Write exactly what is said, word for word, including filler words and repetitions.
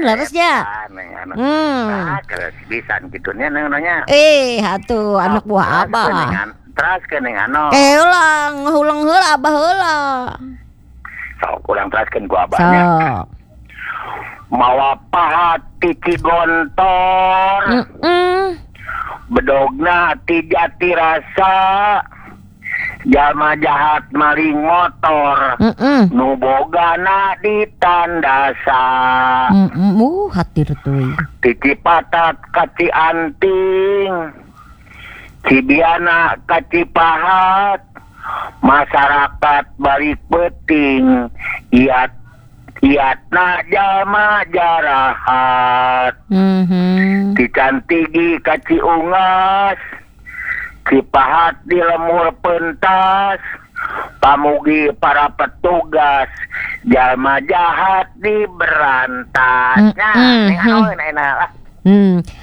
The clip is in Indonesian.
leresnya. Hmm. Nah, bisa gitu nya nanya. Eh, atuh anak buah Abah. Teras kening anu. Eh ulang, ulang heula Abah heula. Sok ulang teraskeun ku Abahnya. Sok. Mawa pahat ti Cigontor. Heeh. Bedogna ti Jati Rasa. Jalma jahat maling motor. Heeh. Nu bogana di Tandasa. Heeh. Uh, hatir teuing. Ti Cipatat ka Cianting. Cibiana ka Cipahat. Masyarakat balik peting. Iat iatna jalma jarahat. Mhm. Dicantigi ka Ciungas. Cipahat di lemur pentas. Pamugi para petugas. Jalma jahat di berantas. Nah, Mm-mm. ning anu enak lah. Hmm.